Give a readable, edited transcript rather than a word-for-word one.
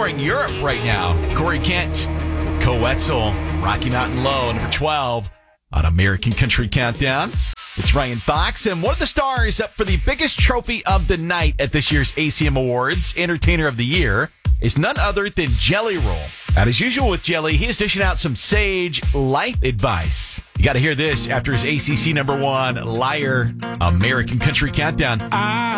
touring Europe right now. Corey Kent, Coetzel, Rocky Mountain Low, number 12 on American Country Countdown. It's Ryan Fox, and one of the stars up for the biggest trophy of the night at this year's ACM Awards, Entertainer of the Year, is none other than Jelly Roll. And as usual with Jelly, he is dishing out some sage life advice. You got to hear this after his ACC number 1, Liar, American Country Countdown.